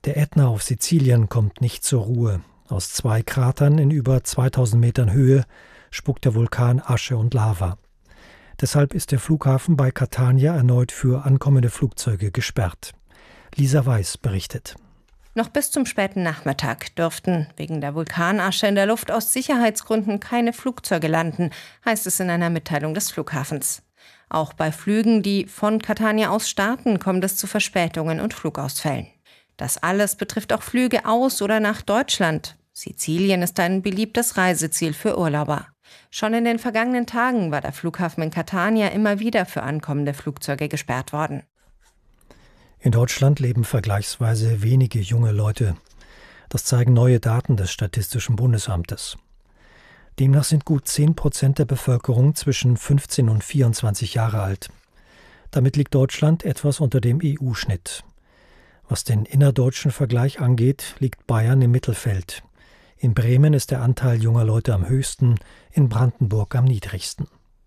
Der Ätna auf Sizilien kommt nicht zur Ruhe. Aus 2 Kratern in über 2000 Metern Höhe spuckt der Vulkan Asche und Lava. Deshalb ist der Flughafen bei Catania erneut für ankommende Flugzeuge gesperrt. Lisa Weiß berichtet. Noch bis zum späten Nachmittag dürften wegen der Vulkanasche in der Luft aus Sicherheitsgründen keine Flugzeuge landen, heißt es in einer Mitteilung des Flughafens. Auch bei Flügen, die von Catania aus starten, kommt es zu Verspätungen und Flugausfällen. Das alles betrifft auch Flüge aus oder nach Deutschland. Sizilien ist ein beliebtes Reiseziel für Urlauber. Schon in den vergangenen Tagen war der Flughafen in Catania immer wieder für ankommende Flugzeuge gesperrt worden. In Deutschland leben vergleichsweise wenige junge Leute. Das zeigen neue Daten des Statistischen Bundesamtes. Demnach sind gut 10% der Bevölkerung zwischen 15 und 24 Jahre alt. Damit liegt Deutschland etwas unter dem EU-Schnitt. Was den innerdeutschen Vergleich angeht, liegt Bayern im Mittelfeld. In Bremen ist der Anteil junger Leute am höchsten, in Brandenburg am niedrigsten.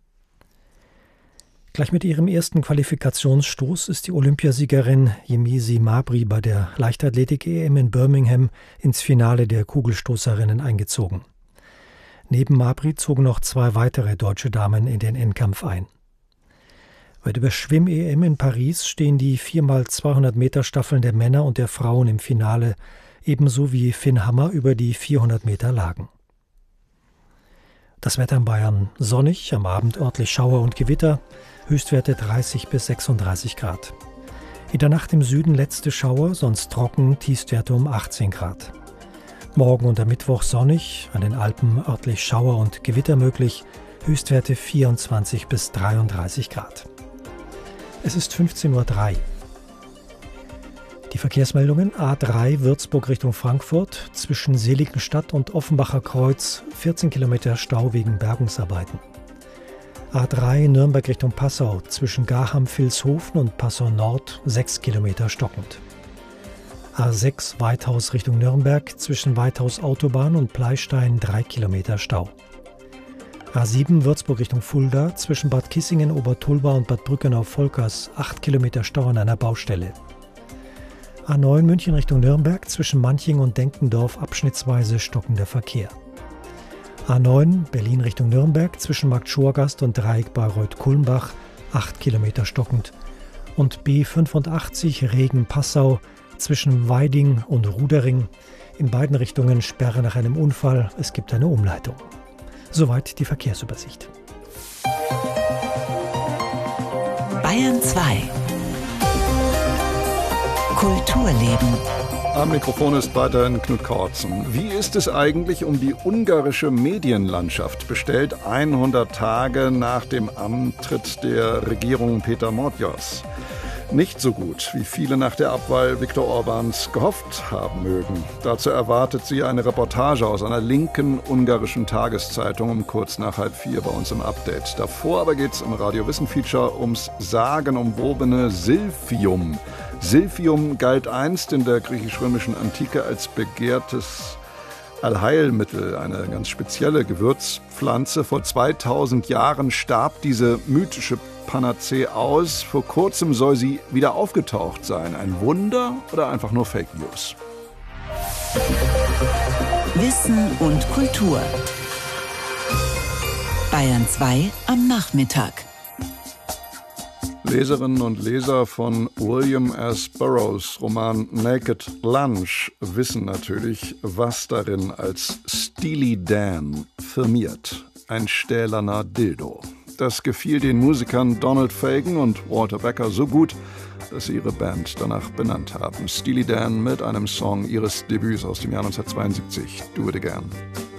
Gleich mit ihrem ersten Qualifikationsstoß ist die Olympiasiegerin Yemisi Mabry bei der Leichtathletik-EM in Birmingham ins Finale der Kugelstoßerinnen eingezogen. Neben Mabry zogen noch 2 weitere deutsche Damen in den Endkampf ein. Bei der Schwimm-EM in Paris stehen die 4x200 Meter Staffeln der Männer und der Frauen im Finale, ebenso wie Finn Hammer über die 400 Meter Lagen. Das Wetter in Bayern sonnig, am Abend örtlich Schauer und Gewitter, Höchstwerte 30 bis 36 Grad. In der Nacht im Süden letzte Schauer, sonst trocken, Tiefstwerte um 18 Grad. Morgen und am Mittwoch sonnig, an den Alpen örtlich Schauer und Gewitter möglich, Höchstwerte 24 bis 33 Grad. Es ist 15:03 Uhr. Die Verkehrsmeldungen: A3 Würzburg Richtung Frankfurt, zwischen Seligenstadt und Offenbacher Kreuz 14 Kilometer Stau wegen Bergungsarbeiten. A3 Nürnberg Richtung Passau, zwischen Garham-Vilshofen und Passau Nord 6 Kilometer stockend. A6 Weithaus Richtung Nürnberg, zwischen Weithaus Autobahn und Pleistein 3 Kilometer Stau. A7 Würzburg Richtung Fulda, zwischen Bad Kissingen, Obertulba und Bad Brückenau-Volkers 8 Kilometer Stau an einer Baustelle. A9 München Richtung Nürnberg, zwischen Manching und Denkendorf abschnittsweise stockender Verkehr. A9 Berlin Richtung Nürnberg, zwischen Markt Schorgast und Dreieck Bayreuth-Kulmbach 8 Kilometer stockend. Und B85 Regen-Passau, zwischen Weiding und Rudering. In beiden Richtungen Sperre nach einem Unfall, es gibt eine Umleitung. Soweit die Verkehrsübersicht. Bayern 2 Kulturleben. Am Mikrofon ist weiterhin Knut Kautzen. Wie ist es eigentlich um die ungarische Medienlandschaft bestellt 100 Tage nach dem Antritt der Regierung Peter Matjas? Nicht so gut, wie viele nach der Abwahl Viktor Orbáns gehofft haben mögen. Dazu erwartet sie eine Reportage aus einer linken ungarischen Tageszeitung um kurz nach 3:30 bei uns im Update. Davor aber geht es im Radio-Wissen-Feature ums sagenumwobene Silphium. Silphium galt einst in der griechisch-römischen Antike als begehrtes Allheilmittel, eine ganz spezielle Gewürzpflanze. Vor 2000 Jahren starb diese mythische Panazee aus. Vor kurzem soll sie wieder aufgetaucht sein. Ein Wunder oder einfach nur Fake News? Wissen und Kultur. Bayern 2 am Nachmittag. Leserinnen und Leser von William S. Burroughs Roman Naked Lunch wissen natürlich, was darin als Steely Dan firmiert. Ein stählerner Dildo. Das gefiel den Musikern Donald Fagen und Walter Becker so gut, dass sie ihre Band danach benannt haben. Steely Dan mit einem Song ihres Debüts aus dem Jahr 1972, Do It Again.